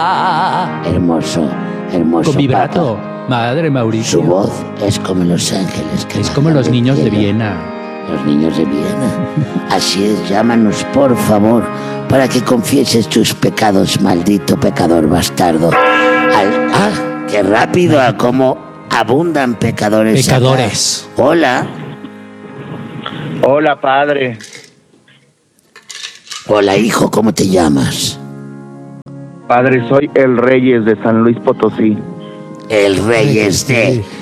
Hermoso, hermoso. Con vibrato. Papa. Madre Mauricio. Su voz es como los ángeles. Que Es como bajan los del niños de cielo. Viena. Los niños de Viena. Así es, llámanos por favor para que confieses tus pecados, maldito pecador bastardo. ¡Qué rápido! A cómo abundan pecadores. Pecadores. Acá. Hola. Hola, padre. Hola, hijo, ¿cómo te llamas? Padre, soy el Reyes de San Luis Potosí. El Reyes de